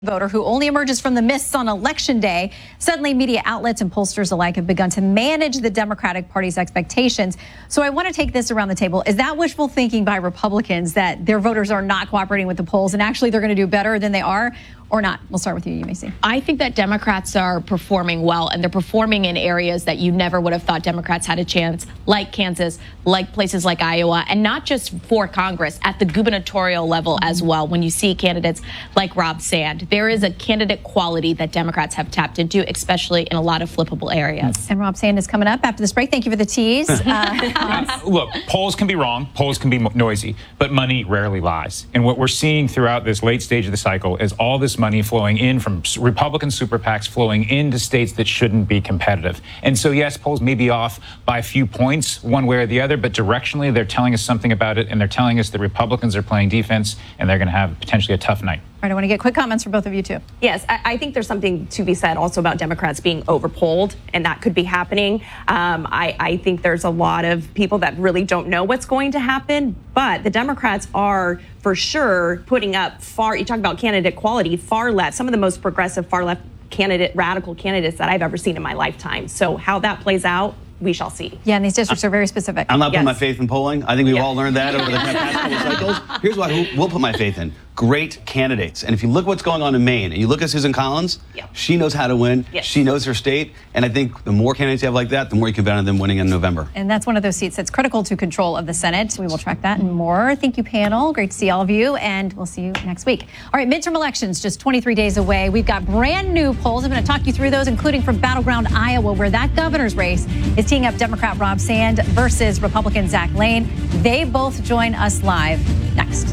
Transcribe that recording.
Voter who only emerges from the mists on Election Day. Suddenly, media outlets and pollsters alike have begun to manage the Democratic Party's expectations. So I want to take this around the table. Is that wishful thinking by Republicans that their voters are not cooperating with the polls and actually they're going to do better than they are? Or not? We'll start with you, Macy. I think that Democrats are performing well, and they're performing in areas that you never would have thought Democrats had a chance, like Kansas, like places like Iowa, and not just for Congress, at the gubernatorial level as well. When you see candidates like Rob Sand, there is a candidate quality that Democrats have tapped into, especially in a lot of flippable areas. And Rob Sand is coming up after this break. Thank you for the tease. Look, polls can be wrong, polls can be noisy, but money rarely lies. And what we're seeing throughout this late stage of the cycle is all this money flowing in from Republican super PACs flowing into states that shouldn't be competitive. And so, yes, polls may be off by a few points one way or the other, but directionally they're telling us something about it, and they're telling us that Republicans are playing defense and they're going to have potentially a tough night. All right, I want to get quick comments from both of you, too. Yes, I think there's something to be said also about Democrats being overpolled, and that could be happening. I think there's a lot of people that really don't know what's going to happen, but the Democrats are for sure putting up you talk about candidate quality, far left, some of the most progressive far left radical candidates that I've ever seen in my lifetime. So how that plays out, we shall see. Yeah, and these districts are very specific. I'm not putting my faith in polling. I think we've all learned that over the past couple of cycles. Here's what we'll put my faith in. Great candidates. And if you look what's going on in Maine, and you look at Susan Collins, she knows how to win. Yes. She knows her state. And I think the more candidates you have like that, the more you can bet on them winning in November. And that's one of those seats that's critical to control of the Senate. We will track that and more. Thank you, panel. Great to see all of you. And we'll see you next week. All right, midterm elections just 23 days away. We've got brand new polls. I'm going to talk you through those, including from battleground Iowa, where that governor's race is teeing up Democrat Rob Sand versus Republican Zach Lane. They both join us live next.